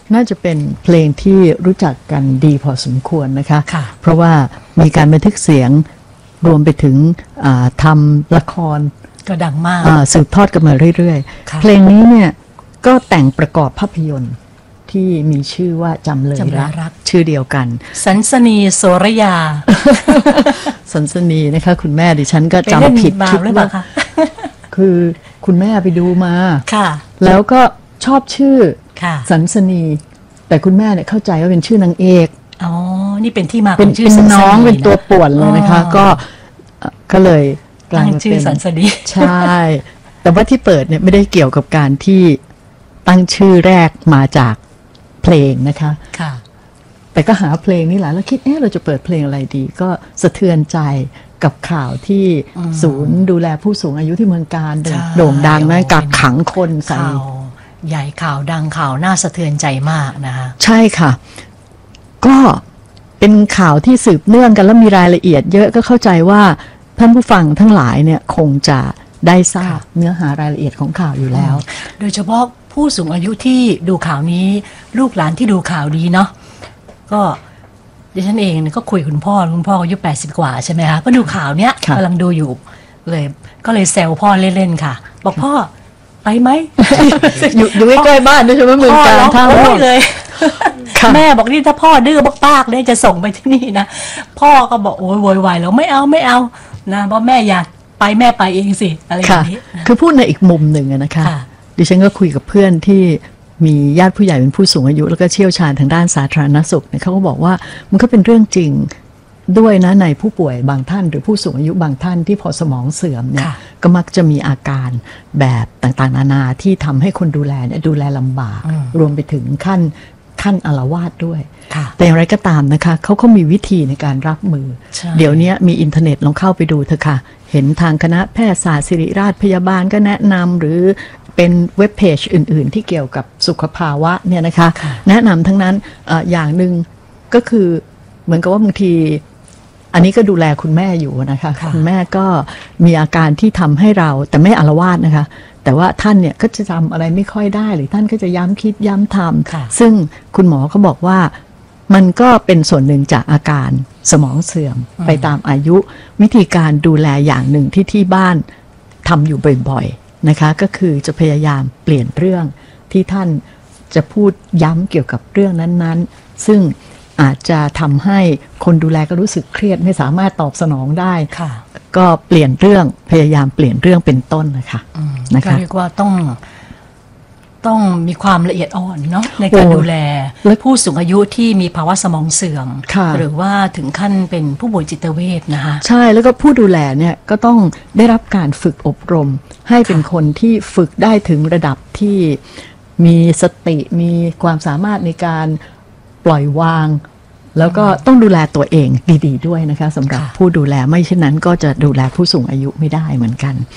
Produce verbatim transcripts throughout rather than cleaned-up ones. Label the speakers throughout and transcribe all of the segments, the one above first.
Speaker 1: น่าจะเป็นเพลงที่รู้จักกันดีพอสมควรนะคะ
Speaker 2: ค่ะ
Speaker 1: เพราะว่ามีการบันทึกเสียงรวมไปถึงทำละคร
Speaker 2: ก็ดังมาก
Speaker 1: สืบทอดกันมาเรื่อยๆเพลงนี้เนี่ยก็แต่งประกอบภาพยนตร์ที่มีชื่อว่าจำเลยรักชื่อเดียวกัน
Speaker 2: สันสนีโสรยา
Speaker 1: สันสนีนะคะคุณแม่ดิฉันก็จำผิดคิดว่าคือคุณแม่ไปดูมา
Speaker 2: ค่ะ
Speaker 1: แล้วก็ชอบชื่อสันสนีแต่คุณแม่เนี่ยเข้าใจว่าเป็นชื่อนางเอก
Speaker 2: อ๋อนี่เป็นที่มาข
Speaker 1: อ
Speaker 2: งชื่อ
Speaker 1: สันสนีน้องเป็นตัวป่วนเลยนะคะก็ก็เลย
Speaker 2: ตั้งชื่อสันสนี
Speaker 1: ใช่แต่ว่าที่เปิดเนี่ยไม่ได้เกี่ยวกับการที่ตั้งชื่อแรกมาจากเพลงนะคะ
Speaker 2: ค่ะ
Speaker 1: แต่ก็หาเพลงนี่แหละแล้วคิดเอ๊ะเราจะเปิดเพลงอะไรดีก็สะเทือนใจกับข่าวที่ศูนย์ดูแลผู้สูงอายุที่เมืองการโด่งดังนะกักขังคนใส่
Speaker 2: ใหญ่ข่าวดังข่าวน่าสะเทือนใจมากนะคะ
Speaker 1: ใช่ค่ะก็เป็นข่าวที่สืบเนื่องกันแล้วมีรายละเอียดเยอะก็เข้าใจว่าท่านผู้ฟังทั้งหลายเนี่ยคงจะได้ทราบเนื้อหารายละเอียดของข่าวอยู่แล้ว
Speaker 2: โดยเฉพาะผู้สูงอายุที่ดูข่าวนี้ลูกหลานที่ดูข่าวนี้เนาะก็ดิฉันเองก็คุยคุณพ่อคุณพ่ออายุแปดสิบกว่าใช่ไหมคะก็ดูข่าวเนี้ยกำลังดูอยู่เลยก็เลยแซวพ่อเล่นๆค่ะบอกพ่อไปไหม
Speaker 1: อยู่อยู่ใกล้ๆบ้านด้วยใช่ไหมเมืองการท่าม่วง
Speaker 2: เลยแม่บอกนี่ถ้าพ่อดื้อปากๆเนี่ยจะส่งไปที่นี่นะพ่อก็บอกโอ้ยโวยวายแล้วไม่เอาไม่เอานะเพราะแม่อยากไปแม่ไปเองสิอะไรอย่างนี้
Speaker 1: คือพูดในอีกมุมหนึ่งนะคะดิฉันก็คุยกับเพื่อนที่มีญาติผู้ใหญ่เป็นผู้สูงอายุแล้วก็เชี่ยวชาญทางด้านสาธารณสุขเนี่ยเขาก็บอกว่ามันก็เป็นเรื่องจริงด้วยนะในผู้ป่วยบางท่านหรือผู้สูงอายุบางท่านที่พอสมองเสื่อมเนี่ยก็มักจะมีอาการแบบต่างๆนานาที่ทำให้คนดูแลเนี่ยดูแลลำบากรวมไปถึงขั้นขั้นอาละวาดด้วยแต่อย่างไรก็ตามนะคะเขาก็มีวิธีในการรับมือเดี๋ยวนี้มีอินเทอร์เน็ตลองเข้าไปดูเถอะค่ะเห็นทางคณะแพทยศาสตร์ศิริราชพยาบาลก็แนะนำหรือเป็นเว็บเพจอื่นๆที่เกี่ยวกับสุขภาวะเนี่ยนะคะแนะนำทั้งนั้น อ, อย่างหนึ่งก็คือเหมือนกับว่าบางทีอันนี้ก็ดูแลคุณแม่อยู่นะคะคุณแม่ก็มีอาการที่ทำให้เราแต่ไม่อาละวาดนะคะแต่ว่าท่านเนี่ยก็จะทำอะไรไม่ค่อยได้หรือท่านก็จะย้ำคิดย้ำทำซึ่งคุณหมอก็บอกว่ามันก็เป็นส่วนหนึ่งจากอาการสมองเสื่อมไปตามอายุวิธีการดูแลอย่างหนึ่งที่ที่บ้านทำอยู่บ่อยๆนะคะก็คือจะพยายามเปลี่ยนเรื่องที่ท่านจะพูดย้ำเกี่ยวกับเรื่องนั้นๆซึ่งอาจจะทำให้คนดูแลก็รู้สึกเครียดไม่สามารถตอบสนองได้ก็เปลี่ยนเรื่องพยายามเปลี่ยนเรื่องเป็นต้นนะคะ
Speaker 2: นะคะเรียกว่าต้องต้องมีความละเอียดอ่อนเนาะในการดูแลผู้สูงอายุที่มีภาวะสมองเสื่อมหรือว่าถึงขั้นเป็นผู้ป่วยจิตเวชนะคะ
Speaker 1: ใช่แล้วก็ผู้ดูแลเนี่ยก็ต้องได้รับการฝึกอบรมให้เป็นคนที่ฝึกได้ถึงระดับที่มีสติมีความสามารถในการปล่อยวางแล้วก็ต้องดูแลตัวเองดีๆด้วยนะคะสำหรับผู้ดูแลไม่เช่นนั้นก็จะดูแลผู้สูงอายุไม่ได้เหมือนกัน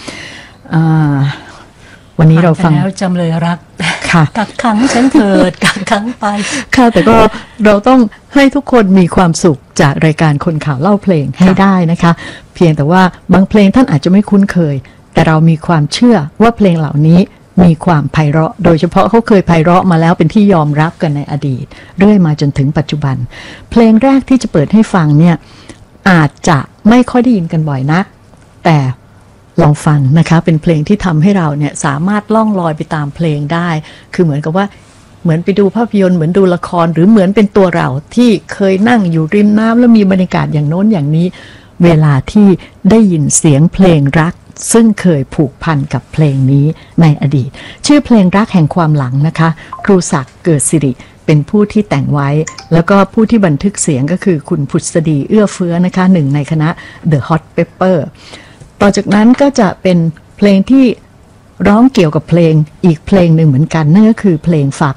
Speaker 1: วันนี้เราฟัง
Speaker 2: แล้วจำเลยรัก
Speaker 1: ค่ะ
Speaker 2: กักขังฉันเถิดกักขังไป
Speaker 1: ค่ะแต่ก็เราต้องให้ทุกคนมีความสุขจากรายการคนข่าวเล่าเพลงให้ได้นะคะเพียงแต่ว่าบางเพลงท่านอาจจะไม่คุ้นเคยแต่เรามีความเชื่อว่าเพลงเหล่านี้มีความไพเราะโดยเฉพาะเขาเคยไพเราะมาแล้วเป็นที่ยอมรับกันในอดีตเรื่อยมาจนถึงปัจจุบันเพลงแรกที่จะเปิดให้ฟังเนี่ยอาจจะไม่ค่อยได้ยินกันบ่อยนักแต่ลองฟังนะคะเป็นเพลงที่ทำให้เราเนี่ยสามารถล่องลอยไปตามเพลงได้คือเหมือนกับว่าเหมือนไปดูภาพยนตร์เหมือนดูละครหรือเหมือนเป็นตัวเราที่เคยนั่งอยู่ริมน้ำแล้วมีบรรยากาศอย่างโน้นอย่างนี้เวลาที่ได้ยินเสียงเพลงรักซึ่งเคยผูกพันกับเพลงนี้ในอดีตชื่อเพลงรักแห่งความหลังนะคะครูศักดิ์เกิดสิริเป็นผู้ที่แต่งไว้แล้วก็ผู้ที่บันทึกเสียงก็คือคุณผุษดีเอื้อเฟื้อนะคะหนึ่งในคณะ The Hot Pepper ต่อจากนั้นก็จะเป็นเพลงที่ร้องเกี่ยวกับเพลงอีกเพลงหนึ่งเหมือนกันนั่นก็คือเพลงฝาก